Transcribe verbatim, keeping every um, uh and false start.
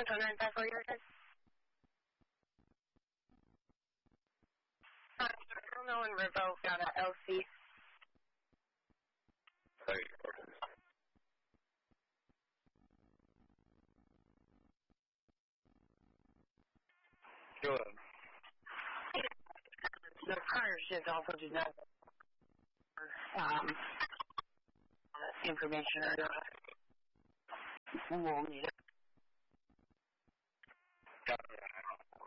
Central nine five four, your turn. Terminal and Revoke out at L C. Sorry, orders. Go ahead. The prior shift also did not um, information or uh, we'll need it. Got it.